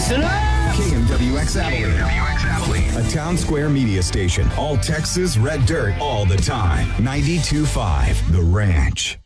Listen up! KMWX Abilene. A Town Square media station. All Texas red dirt all the time. 92.5 The Ranch.